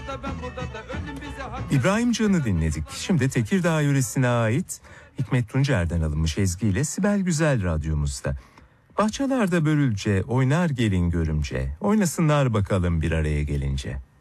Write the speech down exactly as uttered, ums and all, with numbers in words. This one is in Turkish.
İbrahim Can'ı dinledik. Şimdi Tekirdağ yöresine ait Hikmet Tuncer'den alınmış ezgiyle Sibel Güzel radyomuzda. Bahçelerde börülce, oynar gelin görümce, oynasınlar bakalım bir araya gelince.